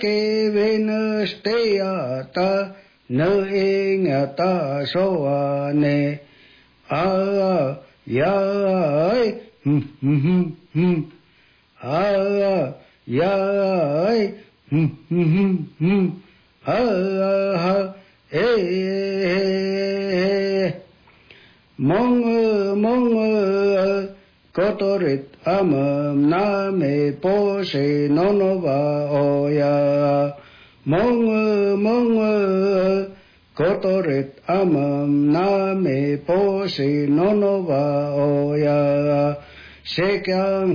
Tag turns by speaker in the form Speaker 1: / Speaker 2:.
Speaker 1: kê bên stay ta nơ e ngà ta so nè ya ya mong có tổ rít na me po se no no va oya mong có tổ rít na me po se no no va oya se